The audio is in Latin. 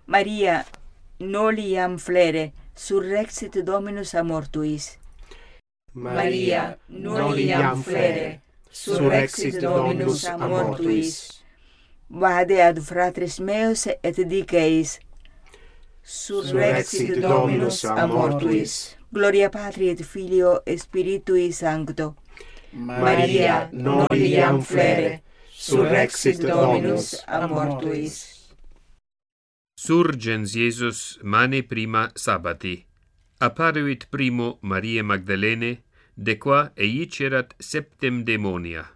Maria, noli iam flere, surrexit Dominus amor tuis. Maria, noli iam flere, surrexit Dominus amor tuis. Vade ad fratres meos et diceis, Surrexit Dominus amor tuis. Gloria Patri et Filio et Spiritui Sancto. Maria, noli iam flere, surrexit Dominus amor tuis. Surgens Iesus mane prima sabbati. Apparuit primo Mariae Magdalene, de qua eicerat septem demonia.